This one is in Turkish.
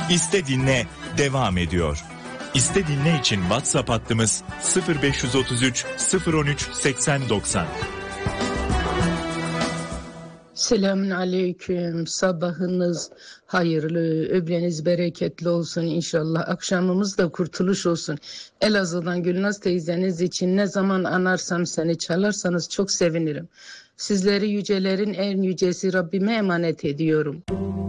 İste Dinle devam ediyor. İste Dinle için WhatsApp hattımız 0533 013 8090. Selamun aleyküm. Sabahınız hayırlı, öğleniz bereketli olsun inşallah. Akşamımız da kurtuluş olsun. Elazığ'dan Gülnaz teyzeniz için ne zaman anarsam seni çalarsanız çok sevinirim. Sizleri yücelerin en yücesi Rabbime emanet ediyorum.